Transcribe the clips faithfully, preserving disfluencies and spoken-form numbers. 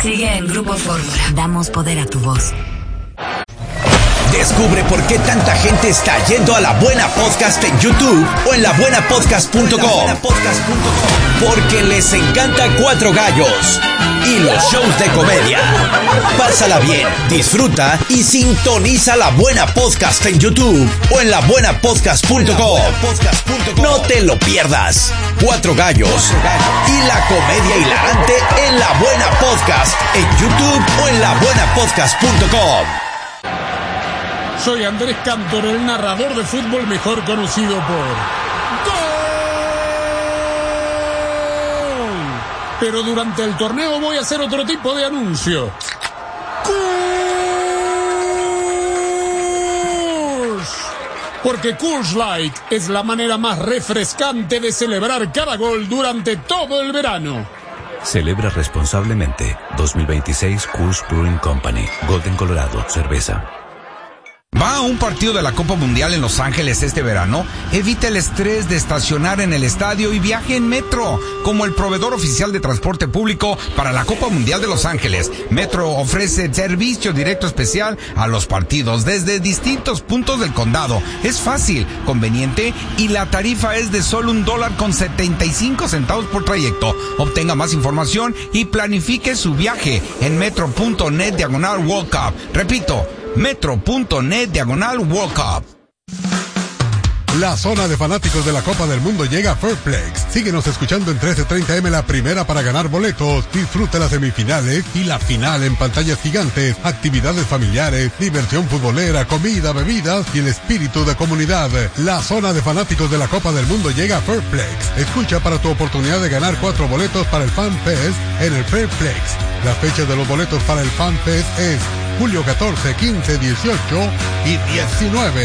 Sigue en Grupo Fórmula. Damos poder a tu voz. Descubre por qué tanta gente está yendo a La Buena Podcast en YouTube o en la buena podcast punto com. Porque les encanta Cuatro Gallos y los shows de comedia. Pásala bien, disfruta y sintoniza La Buena Podcast en YouTube o en la buena podcast punto com. No te lo pierdas. Cuatro Gallos y la comedia hilarante en La Buena Podcast en YouTube o en la buena podcast punto com. Soy Andrés Cantor, el narrador de fútbol mejor conocido por ¡Gol! Pero durante el torneo voy a hacer otro tipo de anuncio. ¡Coors! Porque Coors Light es la manera más refrescante de celebrar cada gol durante todo el verano. Celebra responsablemente. dos mil veintiséis Coors Brewing Company. Golden, Colorado. Cerveza. ¿Va a un partido de la Copa Mundial en Los Ángeles este verano? Evita el estrés de estacionar en el estadio y viaje en Metro, como el proveedor oficial de transporte público para la Copa Mundial de Los Ángeles. Metro ofrece servicio directo especial a los partidos desde distintos puntos del condado. Es fácil, conveniente y la tarifa es de solo un dólar con setenta y cinco centavos por trayecto. Obtenga más información y planifique su viaje en metro.net diagonal World Cup. Repito, metro.net diagonal World Cup. La zona de fanáticos de la Copa del Mundo llega a Fairplex. Síguenos escuchando en trece treinta eme la primera para ganar boletos. Disfruta las semifinales y la final en pantallas gigantes, actividades familiares, diversión futbolera, comida, bebidas y el espíritu de comunidad. La zona de fanáticos de la Copa del Mundo llega a Fairplex. Escucha para tu oportunidad de ganar cuatro boletos para el Fan Fest en el Fairplex. La fecha de los boletos para el Fan Fest es julio catorce, quince, dieciocho y diecinueve.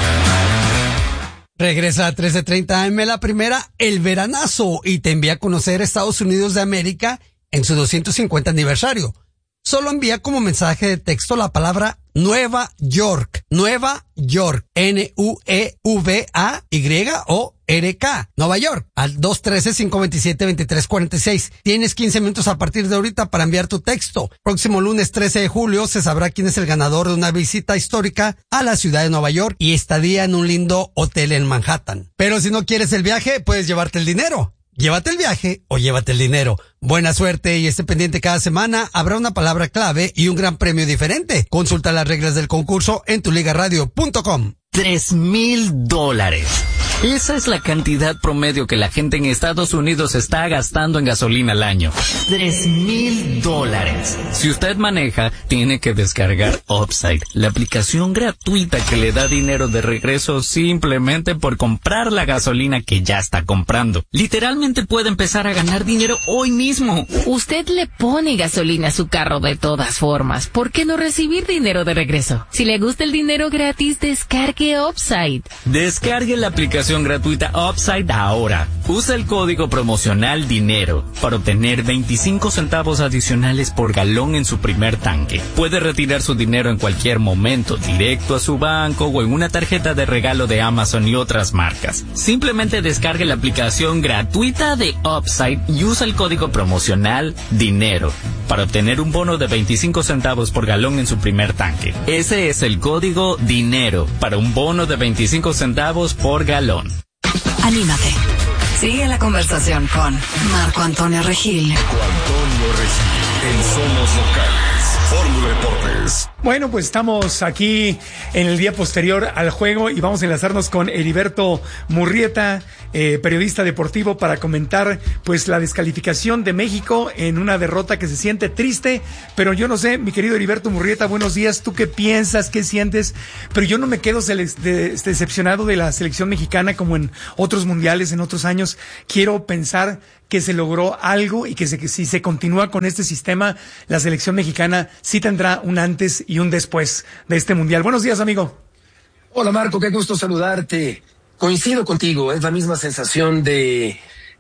Regresa a trece treinta eme la primera, el veranazo, y te envía a conocer Estados Unidos de América en su doscientos cincuenta aniversario. Solo envía como mensaje de texto la palabra Nueva York. Nueva York. N U E V A Y O R K. Nueva York. Al dos uno tres, cinco dos siete, dos tres cuatro seis. Tienes quince minutos a partir de ahorita para enviar tu texto. Próximo lunes trece de julio se sabrá quién es el ganador de una visita histórica a la ciudad de Nueva York y estadía en un lindo hotel en Manhattan. Pero si no quieres el viaje, puedes llevarte el dinero. Llévate el viaje o llévate el dinero. Buena suerte y esté pendiente cada semana. Habrá una palabra clave y un gran premio diferente. Consulta las reglas del concurso en tu liga radio punto com. Tres mil dólares. Esa es la cantidad promedio que la gente en Estados Unidos está gastando en gasolina al año. Tres mil dólares. Si usted maneja, tiene que descargar Upside, la aplicación gratuita que le da dinero de regreso simplemente por comprar la gasolina que ya está comprando. Literalmente puede empezar a ganar dinero hoy mismo. Usted le pone gasolina a su carro de todas formas. ¿Por qué no recibir dinero de regreso? Si le gusta el dinero gratis, descargue Upside. Descargue la aplicación gratuita Upside ahora. Usa el código promocional DINERO para obtener veinticinco centavos adicionales por galón en su primer tanque. Puede retirar su dinero en cualquier momento, directo a su banco o en una tarjeta de regalo de Amazon y otras marcas. Simplemente descargue la aplicación gratuita de Upside y usa el código promocional DINERO para obtener un bono de veinticinco centavos por galón en su primer tanque. Ese es el código DINERO para un bono de veinticinco centavos por galón. Anímate. Sigue la conversación con Marco Antonio Regil. Marco Antonio Regil, en Somos Locales, Fórmula Deportes. Bueno, pues estamos aquí en el día posterior al juego y vamos a enlazarnos con Heriberto Murrieta, eh, periodista deportivo, para comentar pues la descalificación de México en una derrota que se siente triste, pero yo no sé, mi querido Heriberto Murrieta, buenos días, ¿tú qué piensas, qué sientes? Pero yo no me quedo de, de, decepcionado de la selección mexicana como en otros mundiales, en otros años. Quiero pensar que se logró algo y que, se, que si se continúa con este sistema, la selección mexicana sí tendrá un antes y un después de este mundial. Buenos días, amigo. Hola, Marco, qué gusto saludarte. Coincido contigo, es la misma sensación de,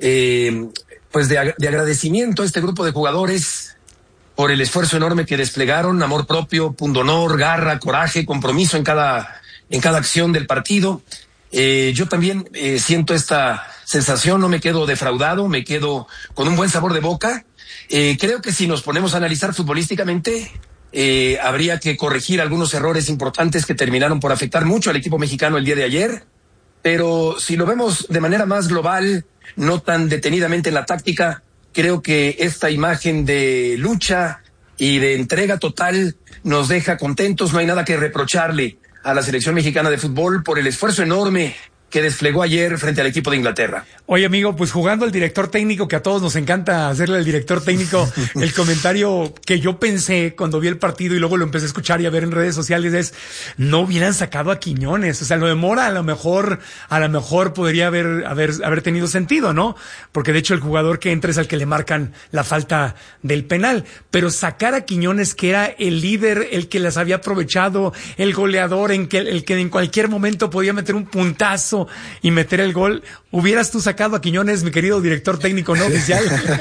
eh, pues de, de agradecimiento a este grupo de jugadores por el esfuerzo enorme que desplegaron, amor propio, pundonor, garra, coraje, compromiso en cada, en cada acción del partido. Eh, yo también eh, siento esta sensación, no me quedo defraudado, me quedo con un buen sabor de boca. Eh, creo que si nos ponemos a analizar futbolísticamente, eh, habría que corregir algunos errores importantes que terminaron por afectar mucho al equipo mexicano el día de ayer. Pero si lo vemos de manera más global, no tan detenidamente en la táctica, creo que esta imagen de lucha y de entrega total nos deja contentos. No hay nada que reprocharle a la selección mexicana de fútbol por el esfuerzo enorme que desplegó ayer frente al equipo de Inglaterra. Oye, amigo, pues jugando al director técnico, que a todos nos encanta hacerle al director técnico, el comentario que yo pensé cuando vi el partido y luego lo empecé a escuchar y a ver en redes sociales es, no hubieran sacado a Quiñones. O sea, lo de Mora a lo mejor, a lo mejor podría haber, haber, haber tenido sentido, ¿no? Porque de hecho el jugador que entra es al que le marcan la falta del penal. Pero sacar a Quiñones, que era el líder, el que las había aprovechado, el goleador, en que, el que en cualquier momento podía meter un puntazo y meter el gol, ¿hubieras tú sacado a Quiñones, mi querido director técnico no oficial?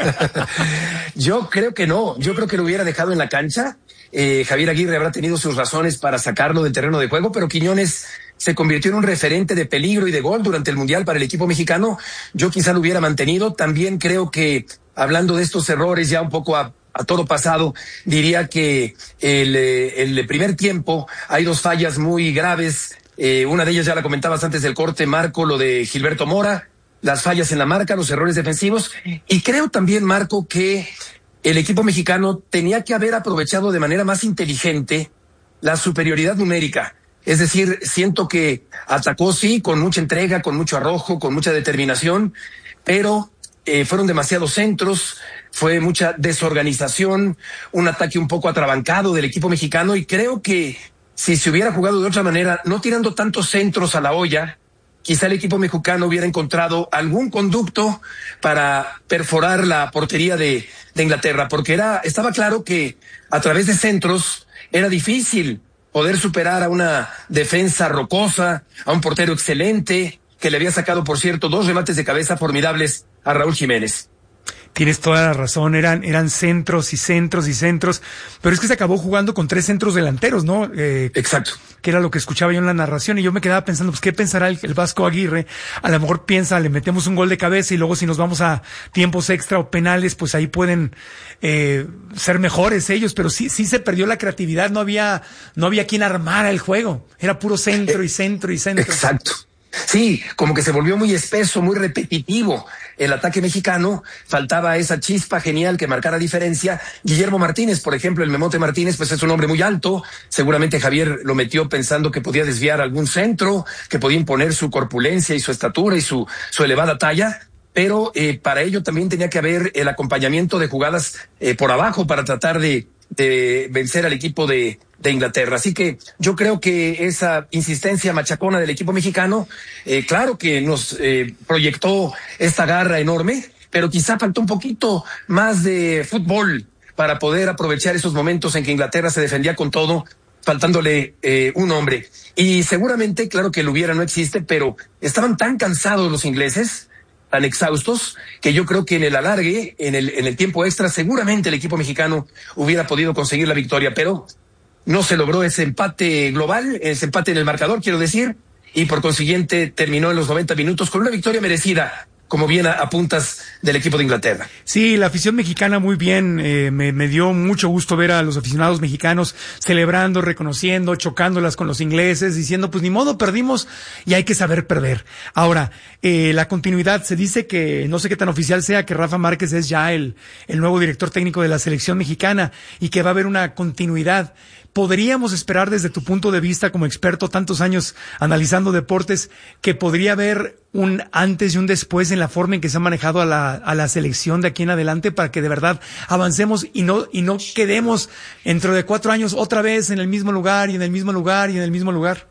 Yo creo que no, yo creo que lo hubiera dejado en la cancha. Eh, Javier Aguirre habrá tenido sus razones para sacarlo del terreno de juego, pero Quiñones se convirtió en un referente de peligro y de gol durante el Mundial para el equipo mexicano. Yo quizá lo hubiera mantenido. También creo que, hablando de estos errores ya un poco a a toro pasado, diría que el, el primer tiempo hay dos fallas muy graves. Eh, una de ellas ya la comentabas antes del corte, Marco, lo de Gilberto Mora, las fallas en la marca, los errores defensivos. Y creo también, Marco, que el equipo mexicano tenía que haber aprovechado de manera más inteligente la superioridad numérica. Es decir, siento que atacó, sí, con mucha entrega, con mucho arrojo, con mucha determinación, pero eh, fueron demasiados centros, fue mucha desorganización, un ataque un poco atrabancado del equipo mexicano, y creo que si se hubiera jugado de otra manera, no tirando tantos centros a la olla, quizá el equipo mexicano hubiera encontrado algún conducto para perforar la portería de, de Inglaterra, porque era, estaba claro que a través de centros era difícil poder superar a una defensa rocosa, a un portero excelente, que le había sacado, por cierto, dos remates de cabeza formidables a Raúl Jiménez. Tienes toda la razón, eran, eran centros y centros y centros, pero es que se acabó jugando con tres centros delanteros, ¿no? Eh, Exacto. Que era lo que escuchaba yo en la narración, y yo me quedaba pensando, pues, ¿qué pensará el, el Vasco Aguirre? A lo mejor piensa, le metemos un gol de cabeza y luego si nos vamos a tiempos extra o penales, pues ahí pueden eh, ser mejores ellos, pero sí, sí se perdió la creatividad, no había, no había quien armara el juego, era puro centro y centro y centro. Exacto. Sí, como que se volvió muy espeso, muy repetitivo el ataque mexicano, faltaba esa chispa genial que marcara diferencia. Guillermo Martínez, por ejemplo, el Memote Martínez, pues es un hombre muy alto, seguramente Javier lo metió pensando que podía desviar algún centro, que podía imponer su corpulencia y su estatura y su, su elevada talla, pero eh, para ello también tenía que haber el acompañamiento de jugadas eh, por abajo para tratar de de vencer al equipo de, de Inglaterra. Así que yo creo que esa insistencia machacona del equipo mexicano, eh, claro que nos eh, proyectó esta garra enorme, pero quizá faltó un poquito más de fútbol para poder aprovechar esos momentos en que Inglaterra se defendía con todo, faltándole eh, un hombre. Y seguramente, claro que el hubiera no existe, pero estaban tan cansados los ingleses, tan exhaustos, que yo creo que en el alargue, en el, en el tiempo extra, seguramente el equipo mexicano hubiera podido conseguir la victoria, pero no se logró ese empate global, ese empate en el marcador, quiero decir, y por consiguiente terminó en los noventa minutos con una victoria merecida, como bien apuntas, del equipo de Inglaterra. Sí, la afición mexicana muy bien, eh, me, me dio mucho gusto ver a los aficionados mexicanos celebrando, reconociendo, chocándolas con los ingleses, diciendo, pues ni modo, perdimos y hay que saber perder. Ahora, eh, la continuidad, se dice que, no sé qué tan oficial sea, que Rafa Márquez es ya el, el nuevo director técnico de la selección mexicana y que va a haber una continuidad. ¿Podríamos esperar desde tu punto de vista como experto, tantos años analizando deportes, que podría haber un antes y un después en la forma en que se ha manejado a la, a la selección de aquí en adelante para que de verdad avancemos y no, y no quedemos dentro de cuatro años otra vez en el mismo lugar y en el mismo lugar y en el mismo lugar?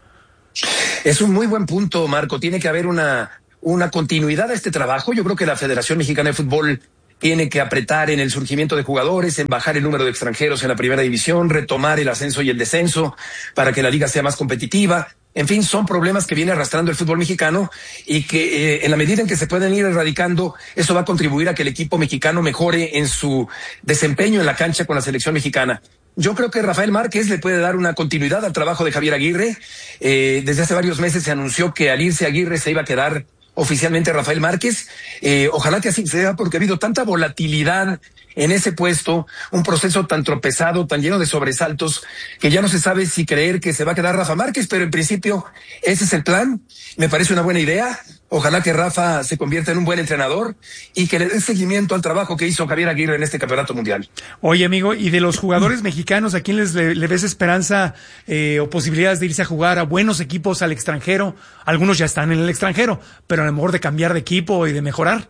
Es un muy buen punto, Marco. Tiene que haber una, una continuidad a este trabajo. Yo creo que la Federación Mexicana de Fútbol tiene que apretar en el surgimiento de jugadores, en bajar el número de extranjeros en la primera división, retomar el ascenso y el descenso para que la liga sea más competitiva. En fin, son problemas que viene arrastrando el fútbol mexicano y que eh, en la medida en que se pueden ir erradicando, eso va a contribuir a que el equipo mexicano mejore en su desempeño en la cancha con la selección mexicana. Yo creo que Rafael Márquez le puede dar una continuidad al trabajo de Javier Aguirre. Eh, desde hace varios meses se anunció que al irse Aguirre se iba a quedar oficialmente Rafael Márquez. Eh, ojalá que así sea, porque ha habido tanta volatilidad en ese puesto, un proceso tan tropezado, tan lleno de sobresaltos, que ya no se sabe si creer que se va a quedar Rafa Márquez, pero en principio ese es el plan. Me parece una buena idea. Ojalá que Rafa se convierta en un buen entrenador y que le dé seguimiento al trabajo que hizo Javier Aguirre en este campeonato mundial. Oye, amigo, y de los jugadores mexicanos, ¿a quién les le, le ves esperanza eh, o posibilidades de irse a jugar a buenos equipos al extranjero? Algunos ya están en el extranjero, pero a lo mejor de cambiar de equipo y de mejorar.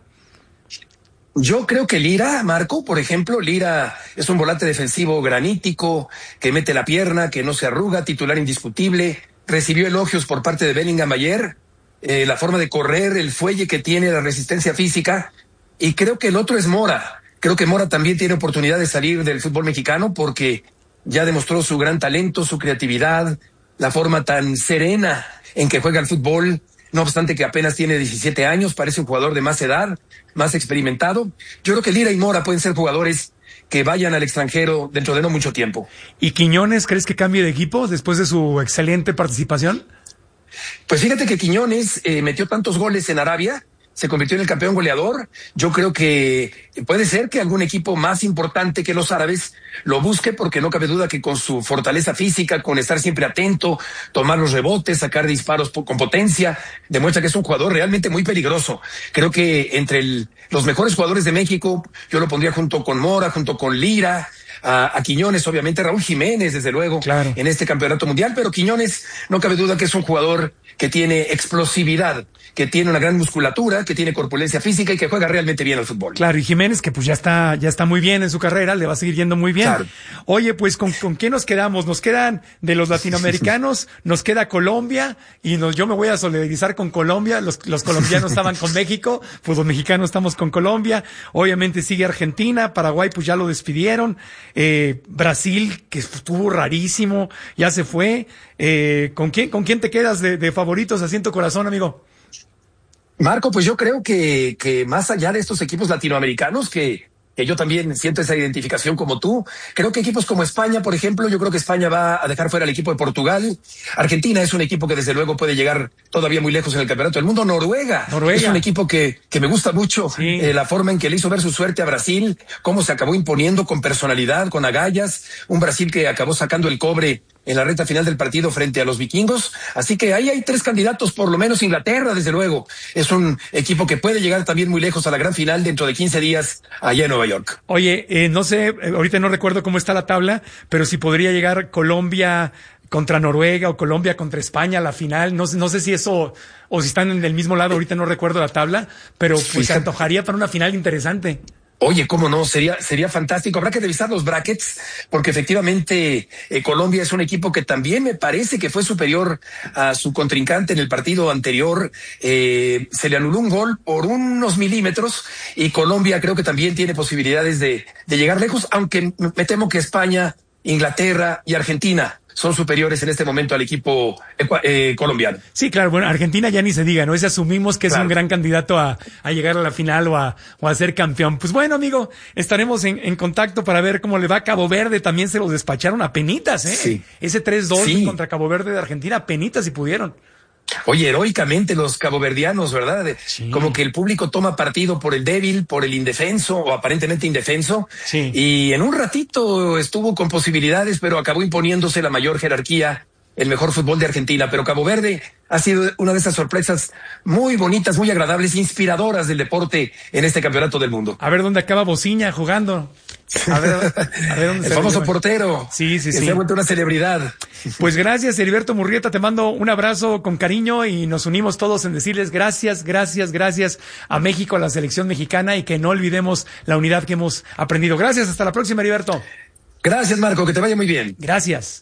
Yo creo que Lira, Marco, por ejemplo, Lira es un volante defensivo granítico, que mete la pierna, que no se arruga, titular indiscutible, recibió elogios por parte de Bellingham ayer, eh, la forma de correr, el fuelle que tiene, la resistencia física, y creo que el otro es Mora. Creo que Mora también tiene oportunidad de salir del fútbol mexicano porque ya demostró su gran talento, su creatividad, la forma tan serena en que juega el fútbol. No obstante que apenas tiene diecisiete años, parece un jugador de más edad, más experimentado. Yo creo que Lira y Mora pueden ser jugadores que vayan al extranjero dentro de no mucho tiempo. ¿Y Quiñones crees que cambie de equipo después de su excelente participación? Pues fíjate que Quiñones eh, metió tantos goles en Arabia, se convirtió en el campeón goleador. Yo creo que puede ser que algún equipo más importante que los árabes lo busque, porque no cabe duda que con su fortaleza física, con estar siempre atento, tomar los rebotes, sacar disparos con potencia, demuestra que es un jugador realmente muy peligroso. Creo que entre el, los mejores jugadores de México, yo lo pondría junto con Mora, junto con Lira, a, a Quiñones, obviamente Raúl Jiménez, desde luego, claro, en este campeonato mundial, pero Quiñones no cabe duda que es un jugador que tiene explosividad, que tiene una gran musculatura, que tiene corpulencia física y que juega realmente bien al fútbol. Claro, y Jiménez, que pues ya está, ya está muy bien en su carrera, le va a seguir yendo muy bien. Claro. Oye, pues ¿con, con qué nos quedamos? Nos quedan de los latinoamericanos, nos queda Colombia, y nos, yo me voy a solidarizar con Colombia, los, los colombianos estaban con México, pues los mexicanos estamos con Colombia, obviamente sigue Argentina, Paraguay pues ya lo despidieron, eh, Brasil, que estuvo rarísimo, ya se fue, eh, ¿con quién, con quién te quedas de, de favoritos así en tu corazón, amigo? Marco, pues yo creo que, que más allá de estos equipos latinoamericanos, que, que yo también siento esa identificación como tú, creo que equipos como España, por ejemplo, yo creo que España va a dejar fuera al equipo de Portugal. Argentina es un equipo que desde luego puede llegar todavía muy lejos en el campeonato del mundo. Noruega, Noruega. es un equipo que, que me gusta mucho, sí. eh, la forma en que le hizo ver su suerte a Brasil, cómo se acabó imponiendo con personalidad, con agallas, un Brasil que acabó sacando el cobre en la recta final del partido frente a los vikingos. Así que ahí hay tres candidatos, por lo menos Inglaterra, desde luego. Es un equipo que puede llegar también muy lejos a la gran final dentro de quince días allá en Nueva York. Oye, eh, no sé, ahorita no recuerdo cómo está la tabla, pero si podría llegar Colombia contra Noruega o Colombia contra España a la final. No sé, no sé si eso, o si están en el mismo lado, ahorita no recuerdo la tabla, pero pues Fíjate. se antojaría para una final interesante. Oye, cómo no, sería sería fantástico. Habrá que revisar los brackets, porque efectivamente eh, Colombia es un equipo que también me parece que fue superior a su contrincante en el partido anterior. Eh, se le anuló un gol por unos milímetros y Colombia creo que también tiene posibilidades de, de llegar lejos, aunque me temo que España, Inglaterra y Argentina son superiores en este momento al equipo eh, colombiano. Sí, claro, bueno, Argentina ya ni se diga, ¿no? Ese asumimos que es claro. un gran candidato a, a llegar a la final o a, o a ser campeón. Pues bueno, amigo, estaremos en, en contacto para ver cómo le va a Cabo Verde. También se los despacharon a penitas, ¿eh? Sí. Ese tres dos sí. contra Cabo Verde de Argentina, a penitas si pudieron. Oye, heroicamente los caboverdianos, ¿verdad? Sí. Como que el público toma partido por el débil, por el indefenso o aparentemente indefenso. Sí. Y en un ratito estuvo con posibilidades, pero acabó imponiéndose la mayor jerarquía, el mejor fútbol de Argentina. Pero Cabo Verde ha sido una de esas sorpresas muy bonitas, muy agradables, inspiradoras del deporte en este campeonato del mundo. A ver dónde acaba Bociña jugando. A ver, a ver dónde el famoso lleva. portero. Sí, sí, que sí. Se ha vuelto una celebridad. Pues gracias, Heriberto Murrieta. Te mando un abrazo con cariño y nos unimos todos en decirles gracias, gracias, gracias a México, a la selección mexicana, y que no olvidemos la unidad que hemos aprendido. Gracias, hasta la próxima, Heriberto. Gracias, Marco, que te vaya muy bien. Gracias.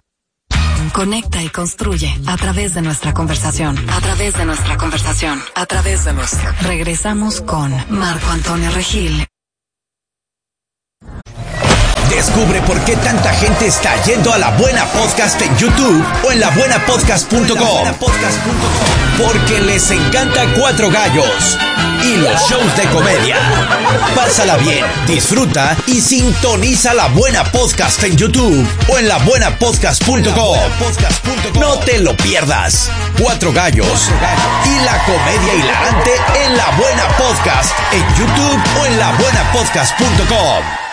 Conecta y construye a través de nuestra conversación, a través de nuestra conversación, a través de nuestra. Regresamos con Marco Antonio Regil. Descubre por qué tanta gente está yendo a La Buena Podcast en YouTube o en la buena podcast punto com. Porque les encanta Cuatro Gallos y los shows de comedia. Pásala bien, disfruta y sintoniza La Buena Podcast en YouTube o en la buena podcast punto com. No te lo pierdas. Cuatro Gallos y la comedia hilarante en La Buena Podcast en YouTube o en la buena podcast punto com.